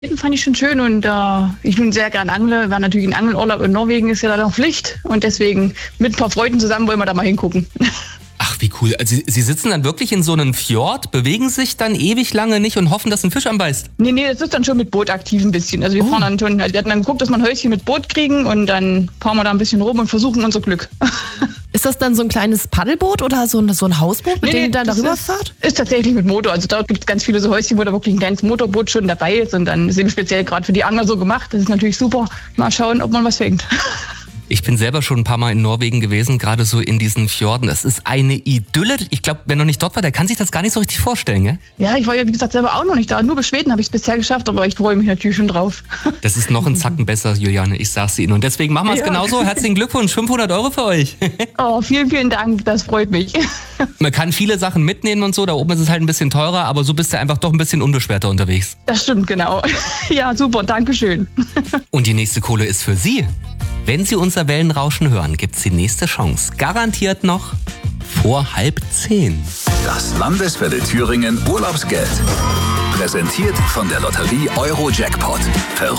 Den fand ich schon schön und ich nun sehr gern angle. War natürlich ein Angelurlaub in Norwegen, ist ja dann auch Pflicht. Und deswegen mit ein paar Freunden zusammen wollen wir da mal hingucken. Ach, wie cool. Also Sie sitzen dann wirklich in so einem Fjord, bewegen sich dann ewig lange nicht und hoffen, dass ein Fisch anbeißt? Nee, das ist dann schon mit Boot aktiv ein bisschen. Also wir fahren dann schon, wir hatten dann geguckt, dass wir ein Häuschen mit Boot kriegen und dann fahren wir da ein bisschen rum und versuchen unser Glück. Ist das dann so ein kleines Paddelboot oder so ein Hausboot, mit dem ihr dann darüber fahrt? Ist tatsächlich mit Motor. Also dort gibt es ganz viele so Häuschen, wo da wirklich ein kleines Motorboot schon dabei ist und dann ist eben speziell gerade für die Angler so gemacht. Das ist natürlich super. Mal schauen, ob man was fängt. Ich bin selber schon ein paar Mal in Norwegen gewesen, gerade so in diesen Fjorden. Das ist eine Idylle. Ich glaube, wer noch nicht dort war, der kann sich das gar nicht so richtig vorstellen, gell? Ja, ich war ja, wie gesagt, selber auch noch nicht da. Nur bis Schweden habe ich es bisher geschafft, aber ich freue mich natürlich schon drauf. Das ist noch ein Zacken besser, Juliane, ich sag's Ihnen. Und deswegen machen wir es genauso. Herzlichen Glückwunsch, 500 € für euch. Oh, vielen, vielen Dank, das freut mich. Man kann viele Sachen mitnehmen und so, da oben ist es halt ein bisschen teurer, aber so bist du einfach doch ein bisschen unbeschwerter unterwegs. Das stimmt, genau. Ja, super, danke schön. Und die nächste Kohle ist für Sie. Wenn Sie unser Wellenrauschen hören, gibt's die nächste Chance. Garantiert noch vor 9:30. Das Landeswelle Thüringen Urlaubsgeld. Präsentiert von der Lotterie Euro Jackpot. Verrückt